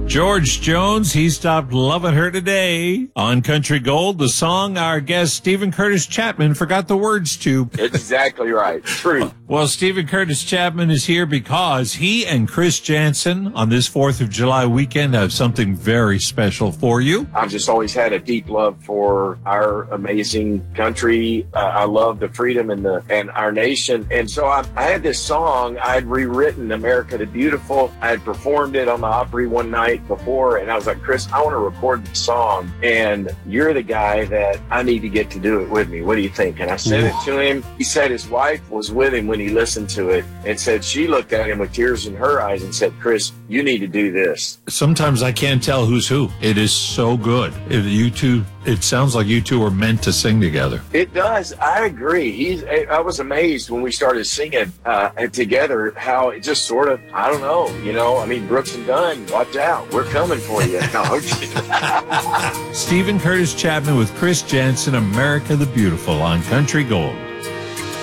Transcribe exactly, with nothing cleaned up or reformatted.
George Jones, he stopped loving her today. On Country Gold, the song our guest Stephen Curtis Chapman forgot the words to. Exactly right. True. Well, Stephen Curtis Chapman is here because he and Chris Janson on this fourth of July weekend have something very special for you. I've just always had a deep love for our amazing country. Uh, I love the freedom and the and our nation. And so I, I had this song. I had rewritten America the Beautiful. I had performed it on the Opry one night before, and I was like, Chris, I want to record the song, and you're the guy that I need to get to do it with me. What do you think? And I sent it to him. He said his wife was with him when he listened to it, and said she looked at him with tears in her eyes and said, Chris, you need to do this. Sometimes I can't tell who's who. It is so good. If you two, it sounds like you two are meant to sing together. It does. I agree. He's. I was amazed when we started singing uh, together how it just sort of, I don't know, you know, I mean, Brooks and Dunn, watch out. We're coming for you. No, I'm kidding. Stephen Curtis Chapman with Chris Janson, America the Beautiful on Country Gold.